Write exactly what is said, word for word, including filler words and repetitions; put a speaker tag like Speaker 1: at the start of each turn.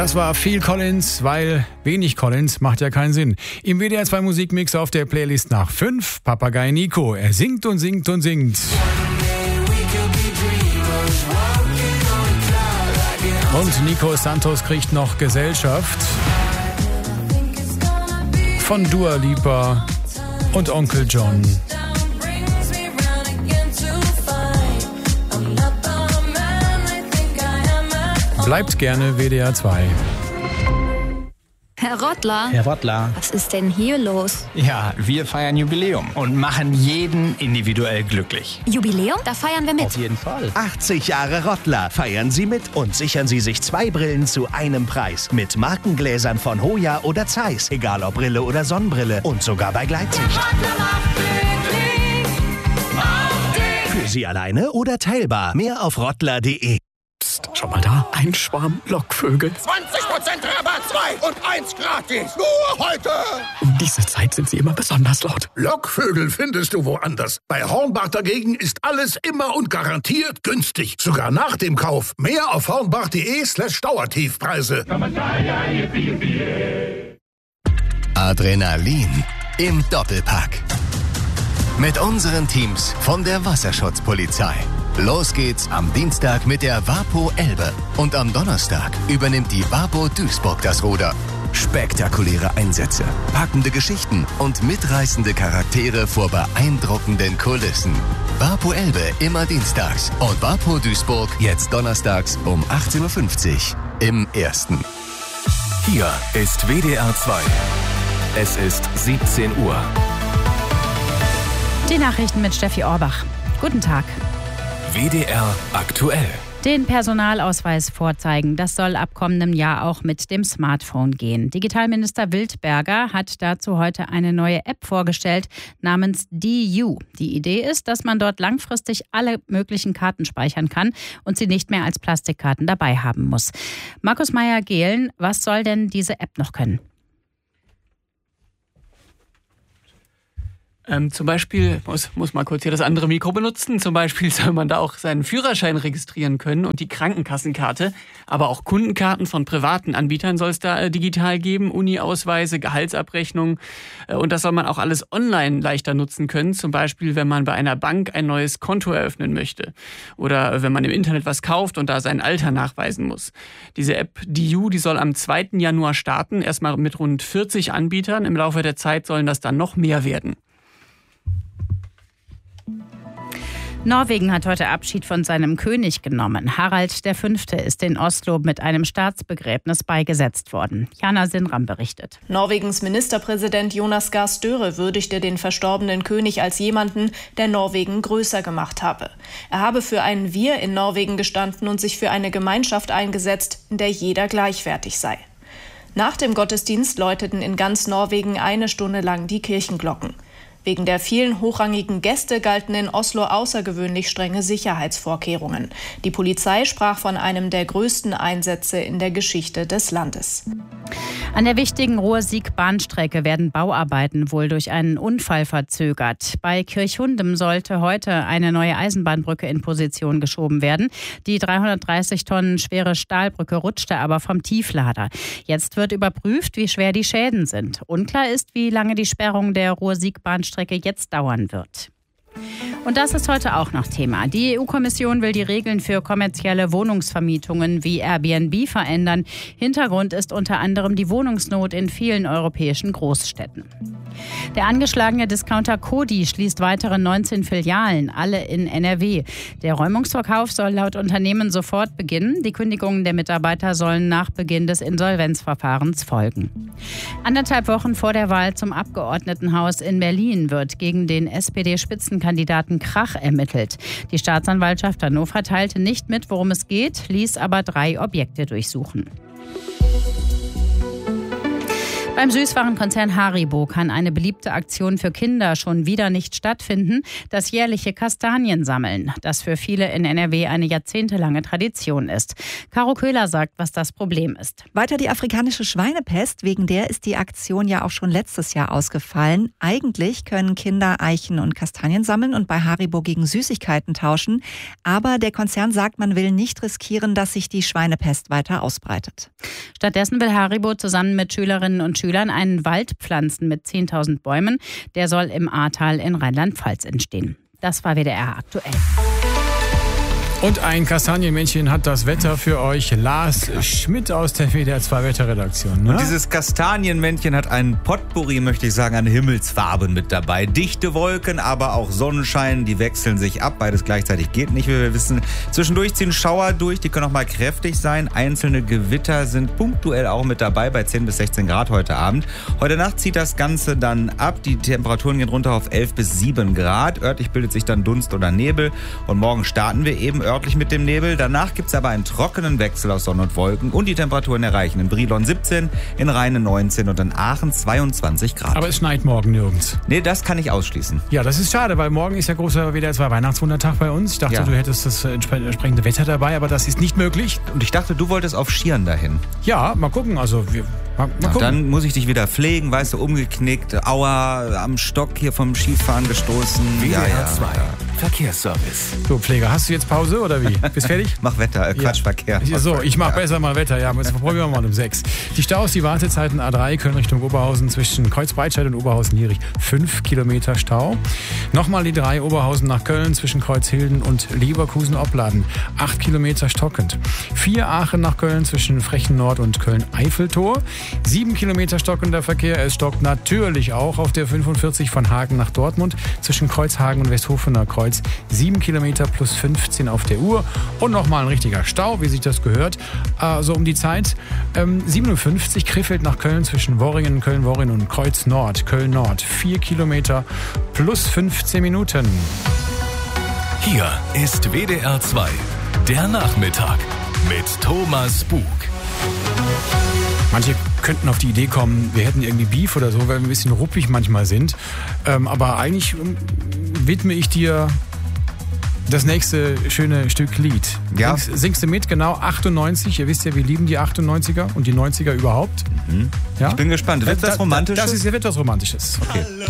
Speaker 1: Das war viel Collins, weil wenig Collins macht ja keinen Sinn. Im W D R zwei Musikmix auf der Playlist nach fünf, Papagei Nico. Er singt und singt und singt. Und Nico Santos kriegt noch Gesellschaft von Dua Lipa und Onkel John. Bleibt gerne W D R zwei.
Speaker 2: Herr Rottler.
Speaker 3: Herr Rottler.
Speaker 2: Was ist denn hier los?
Speaker 3: Ja, wir feiern Jubiläum und machen jeden individuell glücklich.
Speaker 2: Jubiläum? Da feiern wir mit.
Speaker 3: Auf jeden Fall.
Speaker 4: achtzig Jahre Rottler. Feiern Sie mit und sichern Sie sich zwei Brillen zu einem Preis. Mit Markengläsern von Hoya oder Zeiss. Egal ob Brille oder Sonnenbrille. Und sogar bei Gleitsicht. Für Sie alleine oder teilbar. Mehr auf rottler punkt de.
Speaker 5: Psst, schau mal da. Ein Schwarm Lockvögel.
Speaker 6: zwanzig Prozent Rabatt, zwei und eins gratis. Nur heute.
Speaker 5: Um diese Zeit sind sie immer besonders laut.
Speaker 6: Lockvögel findest du woanders. Bei Hornbach dagegen ist alles immer und garantiert günstig. Sogar nach dem Kauf. Mehr auf hornbach punkt de slash Dauertiefpreise.
Speaker 4: Adrenalin im Doppelpack. Mit unseren Teams von der Wasserschutzpolizei. Los geht's am Dienstag mit der Vapo Elbe. Und am Donnerstag übernimmt die Vapo Duisburg das Ruder. Spektakuläre Einsätze, packende Geschichten und mitreißende Charaktere vor beeindruckenden Kulissen. Vapo Elbe immer dienstags und Vapo Duisburg jetzt donnerstags um achtzehn Uhr fünfzig im Ersten.
Speaker 7: Hier ist W D R zwei. Es ist siebzehn Uhr.
Speaker 8: Die Nachrichten mit Steffi Orbach. Guten Tag.
Speaker 7: W D R aktuell.
Speaker 8: Den Personalausweis vorzeigen, das soll ab kommendem Jahr auch mit dem Smartphone gehen. Digitalminister Wildberger hat dazu heute eine neue App vorgestellt namens D U. Die Idee ist, dass man dort langfristig alle möglichen Karten speichern kann und sie nicht mehr als Plastikkarten dabei haben muss. Markus Meyer-Gehlen, was soll denn diese App noch können?
Speaker 9: Ähm, zum Beispiel, muss, muss mal kurz hier das andere Mikro benutzen, zum Beispiel soll man da auch seinen Führerschein registrieren können und die Krankenkassenkarte, aber auch Kundenkarten von privaten Anbietern soll es da äh, digital geben, Uni-Ausweise, Gehaltsabrechnungen äh, und das soll man auch alles online leichter nutzen können, zum Beispiel wenn man bei einer Bank ein neues Konto eröffnen möchte oder äh, wenn man im Internet was kauft und da sein Alter nachweisen muss. Diese App D U, die soll am zweiten Januar starten, erstmal mit rund vierzig Anbietern, im Laufe der Zeit sollen das dann noch mehr werden.
Speaker 8: Norwegen hat heute Abschied von seinem König genommen. Harald der Fünfte ist in Oslo mit einem Staatsbegräbnis beigesetzt worden. Jana Sinram berichtet.
Speaker 10: Norwegens Ministerpräsident Jonas Gahr Støre würdigte den verstorbenen König als jemanden, der Norwegen größer gemacht habe. Er habe für ein Wir in Norwegen gestanden und sich für eine Gemeinschaft eingesetzt, in der jeder gleichwertig sei. Nach dem Gottesdienst läuteten in ganz Norwegen eine Stunde lang die Kirchenglocken. Wegen der vielen hochrangigen Gäste galten in Oslo außergewöhnlich strenge Sicherheitsvorkehrungen. Die Polizei sprach von einem der größten Einsätze in der Geschichte des Landes.
Speaker 8: An der wichtigen Ruhr-Sieg-Bahnstrecke werden Bauarbeiten wohl durch einen Unfall verzögert. Bei Kirchhundem sollte heute eine neue Eisenbahnbrücke in Position geschoben werden. Die dreihundertdreißig Tonnen schwere Stahlbrücke rutschte aber vom Tieflader. Jetzt wird überprüft, wie schwer die Schäden sind. Unklar ist, wie lange die Sperrung der Ruhr-Sieg-Bahnstrecke jetzt dauern wird. Und das ist heute auch noch Thema. Die E U-Kommission will die Regeln für kommerzielle Wohnungsvermietungen wie Airbnb verändern. Hintergrund ist unter anderem die Wohnungsnot in vielen europäischen Großstädten. Der angeschlagene Discounter Coty schließt weitere neunzehn Filialen, alle in N R W. Der Räumungsverkauf soll laut Unternehmen sofort beginnen. Die Kündigungen der Mitarbeiter sollen nach Beginn des Insolvenzverfahrens folgen. Anderthalb Wochen vor der Wahl zum Abgeordnetenhaus in Berlin wird gegen den S P D-Spitzenkandidaten Krach ermittelt. Die Staatsanwaltschaft Hannover teilte nicht mit, worum es geht, ließ aber drei Objekte durchsuchen. Beim Süßwarenkonzern Haribo kann eine beliebte Aktion für Kinder schon wieder nicht stattfinden, das jährliche Kastaniensammeln, das für viele in N R W eine jahrzehntelange Tradition ist. Caro Köhler sagt, was das Problem ist.
Speaker 11: Weiter die afrikanische Schweinepest, wegen der ist die Aktion ja auch schon letztes Jahr ausgefallen. Eigentlich können Kinder Eichen und Kastanien sammeln und bei Haribo gegen Süßigkeiten tauschen, aber der Konzern sagt, man will nicht riskieren, dass sich die Schweinepest weiter ausbreitet.
Speaker 8: Stattdessen will Haribo zusammen mit Schülerinnen und Schülern einen Wald pflanzen mit zehntausend Bäumen. Der soll im Ahrtal in Rheinland-Pfalz entstehen. Das war W D R aktuell.
Speaker 1: Und ein Kastanienmännchen hat das Wetter für euch. Lars Schmidt aus der W D R zwei Wetterredaktion. Ne?
Speaker 12: Und dieses Kastanienmännchen hat einen Potpourri, möchte ich sagen, an Himmelsfarben mit dabei. Dichte Wolken, aber auch Sonnenschein, die wechseln sich ab. Beides gleichzeitig geht nicht, wie wir wissen. Zwischendurch ziehen Schauer durch, die können auch mal kräftig sein. Einzelne Gewitter sind punktuell auch mit dabei, bei zehn bis sechzehn Grad heute Abend. Heute Nacht zieht das Ganze dann ab. Die Temperaturen gehen runter auf elf bis sieben Grad. Örtlich bildet sich dann Dunst oder Nebel. Und morgen starten wir eben örtlich mit dem Nebel. Danach gibt es aber einen trockenen Wechsel aus Sonne und Wolken und die Temperaturen erreichen in Brilon siebzehn, in Rheine neunzehn und in Aachen zweiundzwanzig Grad.
Speaker 1: Aber es schneit morgen nirgends.
Speaker 12: Nee, das kann ich ausschließen.
Speaker 1: Ja, das ist schade, weil morgen ist ja großer W D R zwei Weihnachtswundertag bei uns. Ich dachte,
Speaker 12: Ja.
Speaker 1: du hättest das entsprechende Wetter dabei, aber das ist nicht möglich.
Speaker 12: Und ich dachte, du wolltest auf Skiern dahin.
Speaker 1: Ja, mal gucken. Also wir, mal, mal
Speaker 12: Ja,
Speaker 1: gucken.
Speaker 12: dann muss ich dich wieder pflegen, weißt du, umgeknickt, aua, am Stock hier vom Skifahren gestoßen.
Speaker 7: W D R
Speaker 12: Ja, ja.
Speaker 7: zwei Verkehrsservice.
Speaker 1: So, Pfleger, hast du jetzt Pause oder wie? Bist fertig?
Speaker 12: Mach Wetter, äh, Quatsch,
Speaker 1: Ja.
Speaker 12: Verkehr.
Speaker 1: So, ich mach besser mal Wetter. Ja, jetzt probieren wir mal um sechs. Die Staus, die Wartezeiten A drei Köln Richtung Oberhausen zwischen Kreuzbreitscheid und Oberhausen-Jierich. Fünf Kilometer Stau. Nochmal die drei Oberhausen nach Köln zwischen Kreuzhilden und Leverkusen-Opladen. Acht Kilometer stockend. Vier Aachen nach Köln zwischen Frechen-Nord und Köln-Eiffeltor. Sieben Kilometer stockender Verkehr. Es stockt natürlich auch auf der fünfundvierzig von Hagen nach Dortmund zwischen Kreuzhagen und Westhofener Kreuz. Sieben Kilometer plus fünfzehn auf der Uhr. Und nochmal ein richtiger Stau, wie sich das gehört. Äh, so um die Zeit. Ähm, siebenundfünfzig Krefeld nach Köln zwischen Worringen, Köln-Worringen und Kreuz Nord. Köln-Nord. Vier Kilometer plus fünfzehn Minuten.
Speaker 7: Hier ist W D R zwei, der Nachmittag mit Thomas Bug.
Speaker 1: Manche könnten auf die Idee kommen, wir hätten irgendwie Beef oder so, weil wir ein bisschen ruppig manchmal sind. Ähm, aber eigentlich ähm, widme ich dir das nächste schöne Stück Lied.
Speaker 12: Ja.
Speaker 1: Singst, singst du mit? Genau, achtundneunzig. Ihr wisst ja, wir lieben die achtundneunziger und die neunziger überhaupt.
Speaker 12: Mhm.
Speaker 1: Ja?
Speaker 12: Ich bin gespannt. Wird das romantisch?
Speaker 1: Das ist ja etwas Romantisches.
Speaker 12: Okay.